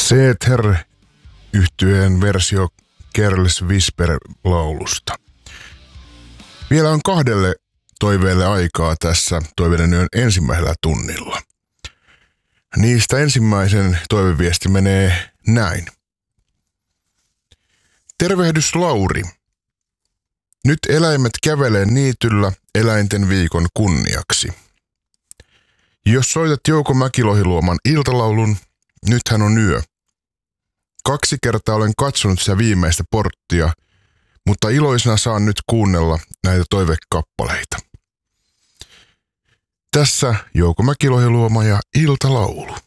Seether -yhtyeen versio Careless Whisper-laulusta. Vielä on 2 toiveelle aikaa tässä toiveiden yön ensimmäisellä tunnilla. Niistä ensimmäisen toiveviesti menee näin. Tervehdys Lauri. Nyt eläimet kävelee niityllä eläinten viikon kunniaksi. Jos soitat Jouko Mäkilohiluoman iltalaulun, nythän on yö. 2 kertaa olen katsonut sitä viimeistä porttia, mutta iloisena saan nyt kuunnella näitä toivekappaleita. Tässä Jouko Mäkilohiluoma ja iltalaulu.